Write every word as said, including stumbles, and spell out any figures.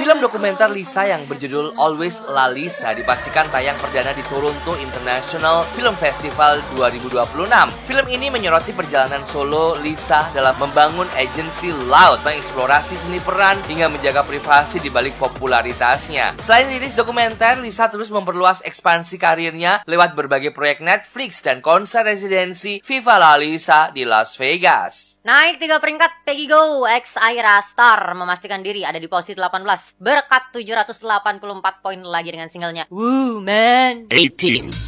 Film dokumenter Lisa yang berjudul Always La Lisa dipastikan tayang perdana di Toronto International Film Festival dua ribu dua puluh enam. Film ini menyoroti perjalanan solo Lisa dalam membangun agensi Loud, mengeksplorasi seni peran hingga menjaga privasi di balik popularitasnya. Selain rilis dokumenter, Lisa terus memperluas ekspansi karirnya lewat berbagai proyek Netflix dan konser residensi Viva La Lisa di Las Vegas. Naik tiga peringkat, Peggy Gou ex Aira Star memastikan diri ada di posisi delapan belas berkat tujuh ratus delapan puluh empat poin lagi dengan singlenya Woo Man. eighteen.